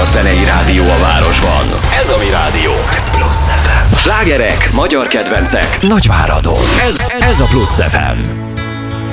zenei rádió a városban. Ez a mi rádiónk. Plusz FM. Slágerek, magyar kedvencek, Nagyváradon. Ez a Plusz FM.